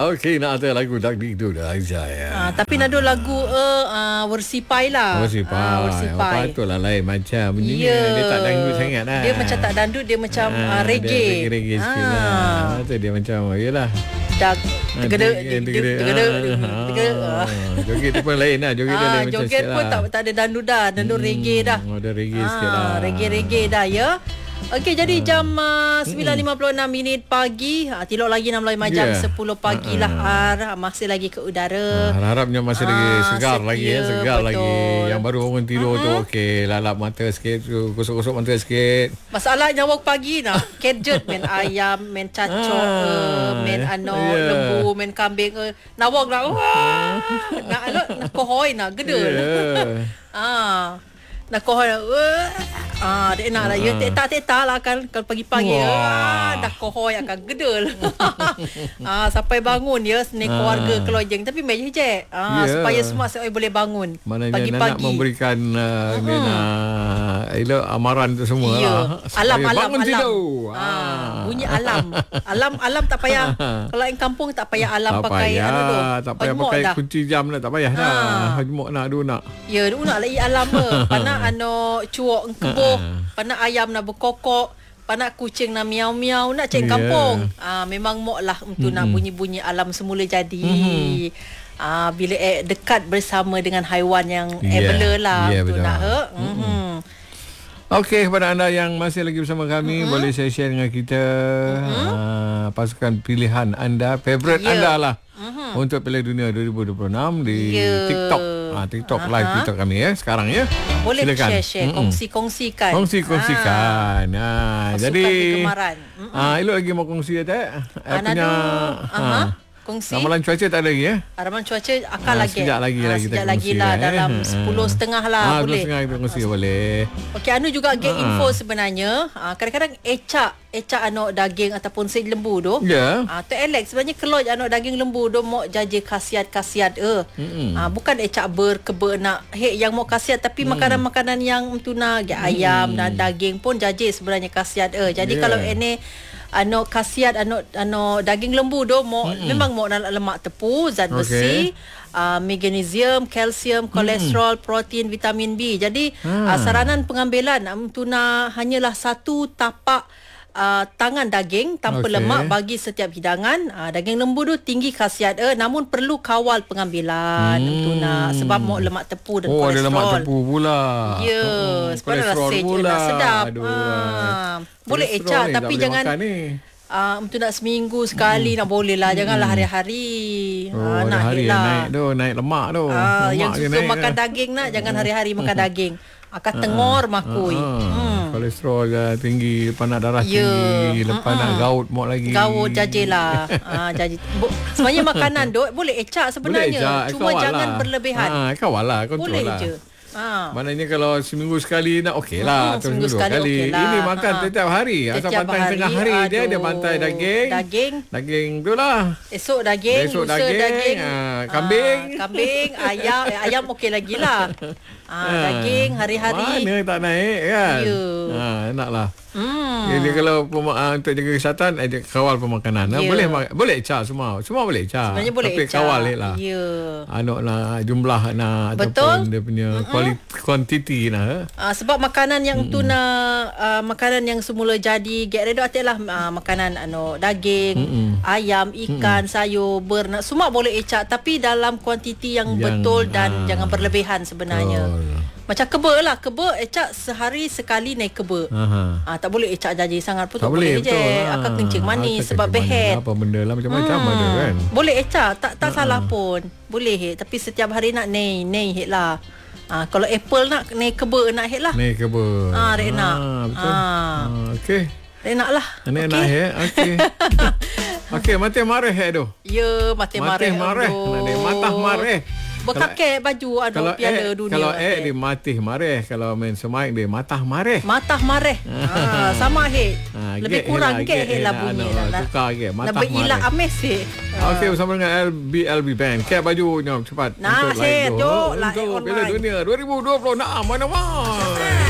Okey, nak ada lagu dangdut dah Aiza ya. Tapi nak ada lagu versi pai lah. Versi pai. Patutlah lain macam bunyi. Dia tak dangdut sangat lah. Dia macam tak dangdut, dia macam reggae. Reggae sikit lah. Tu dia macam yalah. Tegedek. Joget tu pun lain lah. Joget dia lain macam joget pun lah. tak ada dangdut dah. Dangdut reggae dah. Ada reggae sikit lah. Reggae dah ya. Okey, jadi jam 9.56 pagi. Tilok lagi 6 jam 10 pagi lah. Masih lagi ke udara. Harapnya masih lagi segar lagi ya. Segar betul. lagi. Yang baru bangun tidur tu okey. Lalap mata sikit. Gosok-gosok mata sikit. Masalah nyawak pagi nak. Kedjet main ayam, main cacok, main lembu, main kambing. Nawak nak. Nak kohoi nak gedel. Nak kohoi nak. Dia nak lah. Ya, tak lah kan. Kalau pagi-pagi dah kohoi akan gedel. Sampai bangun ya. Senik keluarga kelojeng. Tapi meja je. Supaya semua saya boleh bangun. Maknanya pagi-pagi. nak memberikan amaran tu semua lah. Alam. Tidur. Bunyi alam. Alam tak payah. Kalau yang kampung tak payah alam tak pakai tak payah pakai kunci jam dah. Tak payah dah. Hajmuk nak dulu nak. Ya, dulu nak lagi alam ke. Panak cuak kebo. Panak ayam nak berkokok. Panak kucing nak miau-miau. Nak cek kampung. Memang mok lah untuk nak bunyi-bunyi alam semula jadi. Bila dekat bersama dengan haiwan yang bela lah. Untuk nak Okey, kepada anda yang masih lagi bersama kami, boleh share dengan kita pasukan pilihan anda, favorite anda lah untuk Piala Dunia 2026 di TikTok. TikTok live TikTok kami ya sekarang ya. Boleh silakan. share, kongsikan. Kongsikan. Jadi kegemaran. Elok lagi mau kongsi tak? Punya kongsi. Ramalan cuaca tak ada lagi ya? Ramalan cuaca akan lagi. Sekejap lagi lah dalam 10.30 lah boleh. 10.30 kita kongsi boleh. Okey, Anu juga get info sebenarnya. Kadang-kadang ecak anak daging ataupun sei lembu tu. Ya. Tu Alex sebenarnya keloj anak daging lembu tu mau jaje khasiat-khasiat bukan ecak berkebe nak yang mau khasiat tapi makanan-makanan yang tuna ayam dan daging pun jaje sebenarnya khasiat Jadi kalau ini khasiat daging lembu tu memang mau lemak tepu, zat besi, magnesium, kalsium, kolesterol, protein, vitamin B. Jadi saranan pengambilan tuna hanyalah satu tapak tangan daging tanpa lemak bagi setiap hidangan. Daging lembu tu tinggi khasiat namun perlu kawal pengambilan tuna sebab mau lemak tepu dan kolesterol. Ada lemak tepu pula. Ya, sebab rasa sedap. Boleh ecak tapi jangan untuk nak seminggu sekali nak boleh lah. Janganlah hari-hari. Naik lemak tu. Yang suka makan daging jangan hari-hari makan daging. Akan tengor makui. Kolesterol tinggi, lepas nak darah tinggi, lepas nak gaut mau lagi. Gaut jajilah. Sebenarnya makanan boleh ecak sebenarnya. Cuma jangan berlebihan. Kawal lah, kontrol boleh lah. Je. Maknanya kalau seminggu sekali nak okey lah. Seminggu sekali okey lah. Ini makan setiap hari. Asal pantang tengah hari dia pantai daging tu lah. Esok daging, lusa daging, kambing, ayam okey lagi lah. Daging hari-hari. Mana tak naik kan? Enak lah. Jadi kalau untuk jaga kesihatan kawal pemakanan. Boleh ecak semua boleh ecak. Sebenarnya boleh tapi ecak. Kawal lah. Nak jumlah nak ataupun dia punya kuantiti sebab makanan yang makanan yang semula jadi get ready lah makanan daging, ayam, ikan, sayur, semua boleh ecak tapi dalam kuantiti yang betul dan jangan berlebihan sebenarnya. Macam kebe ecak sehari sekali naik kebe. Tak boleh ecak jaji sangat pun tak boleh je. Akan kencing manis sebab behet. Apa benda lah macam-macam ada kan. Boleh ecak tak salah pun. Boleh tapi setiap hari nak naik lah. Kalau apple nak naik kebe nak lah. Naik kebe. Rek nak. Betul. Okey. Rek nak lah. Rek nak okey. Okey, mati marah tu. Ya, mati marah. Nak matah marah. Berkakek baju piala dunia. Kalau dia mati marah, kalau main semain dia matah marah. Sama lebih kurang lah bunyi lah. Tukar matah marah. Lebih ilah ames Okey, bersama dengan LB Band. Kek bajunya cepat. Jom Piala Dunia 2026 mana-mana.